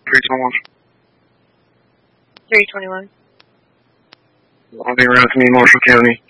321. 321. I'll be around to me, Marshall County.